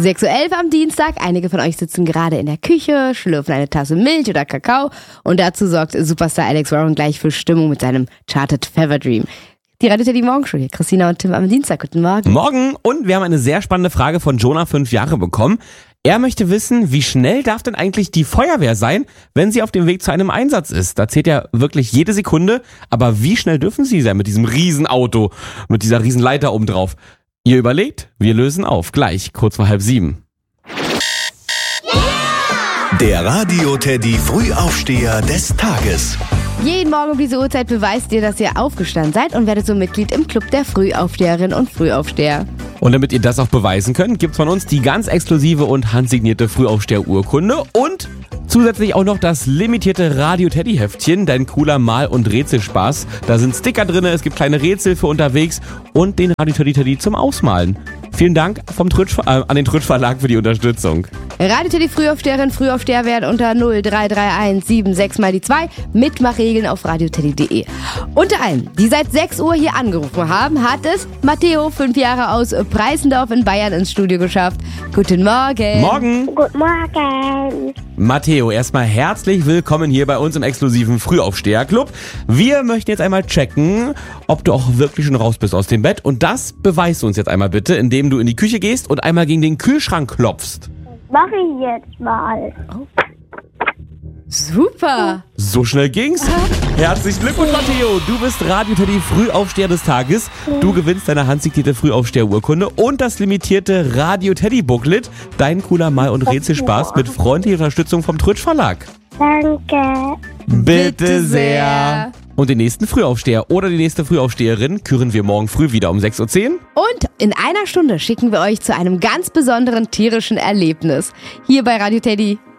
6:11 Uhr am Dienstag. Einige von euch sitzen gerade in der Küche, schlürfen eine Tasse Milch oder Kakao. Und dazu sorgt Superstar Alex Warren gleich für Stimmung mit seinem Charted Fever Dream. Die Radio Teddy Morgenshow hier. Christina und Tim am Dienstag. Guten Morgen. Morgen. Und wir haben eine sehr spannende Frage von Jonah, 5 Jahre, bekommen. Er möchte wissen, wie schnell darf denn eigentlich die Feuerwehr sein, wenn sie auf dem Weg zu einem Einsatz ist? Da zählt ja wirklich jede Sekunde. Aber wie schnell dürfen sie sein mit diesem Riesenauto, mit dieser Riesenleiter oben drauf? Ihr überlegt, wir lösen auf. Gleich, kurz vor 6:30. Der Radio Teddy Frühaufsteher des Tages. Jeden Morgen um diese Uhrzeit beweist ihr, dass ihr aufgestanden seid und werdet so Mitglied im Club der Frühaufsteherinnen und Frühaufsteher. Und damit ihr das auch beweisen könnt, gibt's von uns die ganz exklusive und handsignierte Frühaufsteher-Urkunde und zusätzlich auch noch das limitierte Radio Teddy Heftchen, dein cooler Mal- und Rätselspaß. Da sind Sticker drin, es gibt kleine Rätsel für unterwegs und den Radio Teddy Teddy zum Ausmalen. Vielen Dank an den Trutsch Verlag für die Unterstützung. Radio Teddy Frühaufsteherin, Frühaufsteher werden unter 0331 76 mal die 2. Mitmachregeln auf radioteddy.de. Unter allen, die seit 6 Uhr hier angerufen haben, hat es Matteo, 5 Jahre aus Preisendorf in Bayern, ins Studio geschafft. Guten Morgen. Morgen. Guten Morgen. Matteo, erstmal herzlich willkommen hier bei uns im exklusiven Frühaufsteher-Club. Wir möchten jetzt einmal checken, ob du auch wirklich schon raus bist aus dem Bett. Und das beweist du uns jetzt einmal bitte, indem du in die Küche gehst und einmal gegen den Kühlschrank klopfst. Mach ich jetzt mal. Super. So schnell ging's. Herzlichen Glückwunsch, Matteo. Du bist Radio Teddy Frühaufsteher des Tages. Du gewinnst deine handsignierte Frühaufsteher-Urkunde und das limitierte Radio Teddy Booklet. Dein cooler Mal- und Rätselspaß mit freundlicher Unterstützung vom Trutsch Verlag. Danke. Bitte sehr. Und den nächsten Frühaufsteher oder die nächste Frühaufsteherin küren wir morgen früh wieder um 6:10 Uhr. Und in einer Stunde schicken wir euch zu einem ganz besonderen tierischen Erlebnis. Hier bei Radio Teddy.